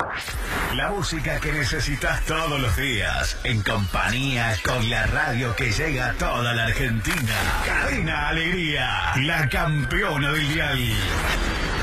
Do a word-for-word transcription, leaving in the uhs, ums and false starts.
La música que necesitas todos los días, en compañía con la radio que llega a toda la Argentina. Cadena Alegría, la campeona del dial.